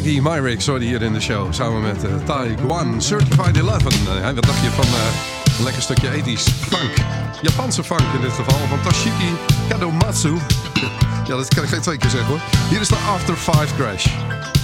Maggie Myrick hoorde hier in de show. Samen met Taiguan Certified 11. Wat dacht je van een lekker stukje 80's funk? Japanse funk in dit geval. Van Toshiki Kadomatsu. Ja, dat kan ik geen 2 keer zeggen hoor. Hier is de After 5 Crash.